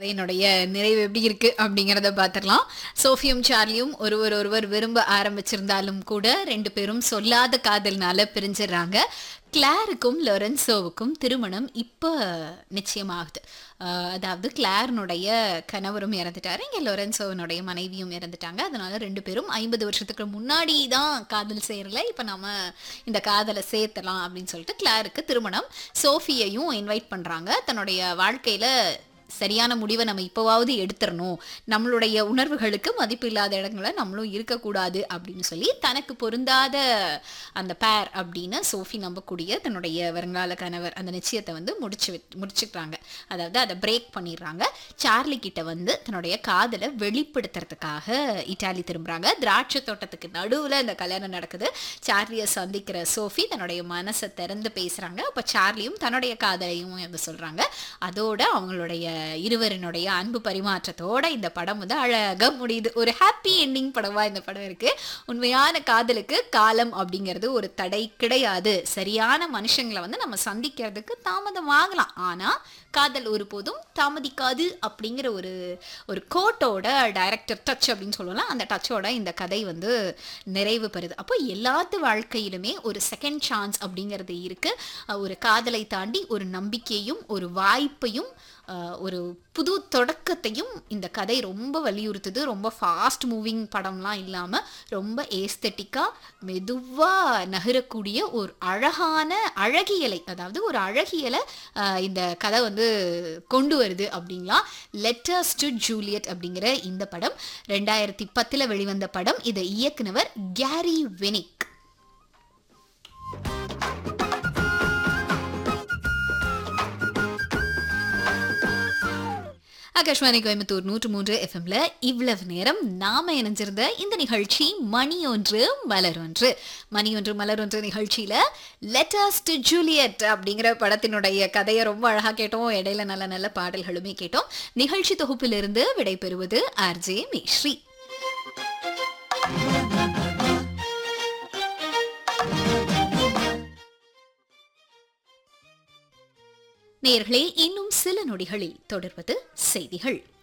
கதையினுடைய நிறைவு எப்படி இருக்கு அப்படிங்கிறத பார்த்துடலாம். சோஃபியும் சார்லியும் ஒருவர் விரும்ப ஆரம்பிச்சிருந்தாலும் கூட 2 பேரும் சொல்லாத காதல்னால பிரிஞ்சிடுறாங்க. கிளாருக்கும் லொரென்சோவுக்கும் திருமணம் இப்ப நிச்சயமாகுது. அதாவது கிளார்னுடைய கணவரும் இறந்துட்டாரு, இங்க லொரென்சோவினுடைய மனைவியும் இறந்துட்டாங்க. அதனால 2 பேரும் 50 வருஷத்துக்கு முன்னாடி தான் காதல் செய்யறல, இப்ப நாம இந்த காதலை சேர்த்தலாம் அப்படின்னு சொல்லிட்டு கிளாருக்கு திருமணம். சோஃபியையும் இன்வைட் பண்றாங்க. தன்னுடைய வாழ்க்கையில சரியான முடிவை நம்ம இப்போவாவது எடுத்துடணும், நம்மளுடைய உணர்வுகளுக்கு மதிப்பு இல்லாத இடங்கள நம்மளும் இருக்கக்கூடாது அப்படின்னு சொல்லி தனக்கு பொருந்தாத அந்த பேர் அப்படின்னு சோஃபி நம்பக்கூடிய தன்னுடைய வருங்கால கணவர் அந்த நிச்சயத்தை வந்து முடிச்சுக்கிறாங்க. அதாவது அதை பிரேக் பண்ணிடுறாங்க. சார்லி கிட்ட வந்து தன்னுடைய காதலை வெளிப்படுத்துறதுக்காக இட்டாலி திரும்புறாங்க. திராட்சை தோட்டத்துக்கு நடுவில் இந்த கல்யாணம் நடக்குது. சார்லியை சந்திக்கிற சோஃபி தன்னுடைய மனசை திறந்து பேசுறாங்க. அப்போ சார்லியும் தன்னுடைய காதலையும் வந்து சொல்றாங்க. அதோட அவங்களுடைய இருவரினுடைய அன்பு பரிமாற்றத்தோட இந்த படம் வந்து அழகா முடியுது. ஒரு ஹாப்பி எண்டிங் படமா இந்த படம் இருக்கு. உண்மையான காதலுக்கு காலம் அப்படிங்கிறது ஒரு தடை கிடையாது. சரியான மனுஷங்களை வந்து நம்ம சந்திக்கிறதுக்கு தாமதம் ஆகலாம், ஆனா காதல் ஒருபோதும் தாமதிக்காது அப்படிங்கிற ஒரு கோட்டோட டைரக்டர் டச் அப்படின்னு சொல்லலாம். அந்த டச்சோட இந்த கதை வந்து நிறைவு பெறுது. அப்போ எல்லாத்து வாழ்க்கையிலுமே ஒரு செகண்ட் சான்ஸ் அப்படிங்கிறது இருக்கு. ஒரு காதலை தாண்டி ஒரு நம்பிக்கையும் ஒரு வாய்ப்பையும் ஒரு புது தொடக்கத்தையும் இந்த கதை ரொம்ப வலியுறுத்துது. ரொம்ப ஃபாஸ்ட் மூவிங் படம்லாம் இல்லாமல் ரொம்ப ஏஸ்தட்டிக்காக மெதுவாக நகரக்கூடிய ஒரு அழகியலை, அதாவது ஒரு அழகியலை இந்த கதை வந்து கொண்டு வருது அப்படிங்களா. லெட்டர்ஸ் டு ஜூலியட் அப்படிங்கிற இந்த படம் 2010 வெளிவந்த படம். இதை இயக்குனவர் கேரி வெனிக். ஆகாஷ்வாணி கோயம்புத்தூர் 103 எஃப்எம்ல இவ்வளவு நேரம் நாம இணைஞ்சிருந்த இந்த நிகழ்ச்சி மணி ஒன்று மலர் ஒன்று நிகழ்ச்சியில லெட்டர்ஸ் டு ஜூலியட் அப்படிங்கிற படத்தினுடைய கதையை ரொம்ப அழகா கேட்டோம். இடையில நல்ல நல்ல பாடல்களுமே கேட்டோம். நிகழ்ச்சி தொகுப்பிலிருந்து விடைபெறுவது ஆர்ஜே மேஸ்ரீ. நேயர்களே, இன்னும் சில நொடிகளில் தொடர்வது செய்திகள்.